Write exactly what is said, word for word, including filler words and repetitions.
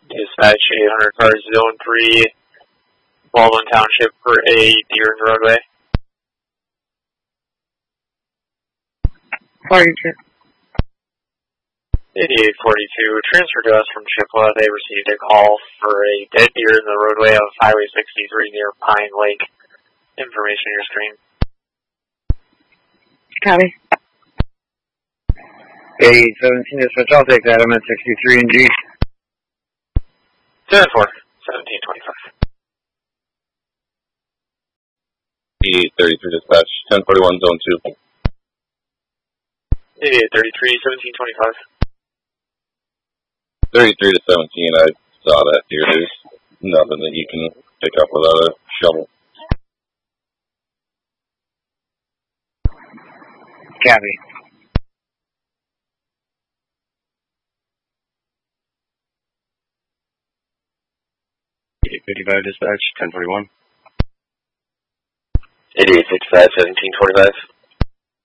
Dispatch eight hundred cars, Zone three, Baldwin Township for a deer in the roadway. forty-two. eighty-eight forty-two, transfer to us from Chippewa. They received a call for a dead deer in the roadway of Highway sixty-three near Pine Lake. Information on your screen. Copy. eight seventeen dispatch, I'll take that. I'm at sixty-three and G. seven four, seventeen twenty-five. eighty-eight thirty-three dispatch, ten forty-one zone two. eighty-eight thirty-three, seventeen twenty-five. thirty-three to seventeen, I saw that here. There's nothing that you can pick up without a shovel. Copy. eight fifty-five dispatch, ten forty-one. eighty-eight fifty-five, seventeen twenty-five.